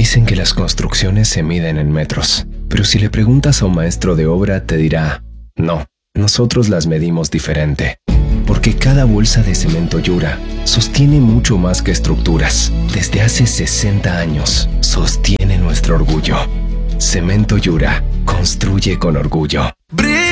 Dicen que las construcciones se miden en metros, pero si le preguntas a un maestro de obra te dirá, no, nosotros las medimos diferente. Porque cada bolsa de cemento Yura sostiene mucho más que estructuras. Desde hace 60 años sostiene nuestro orgullo. Cemento Yura, construye con orgullo.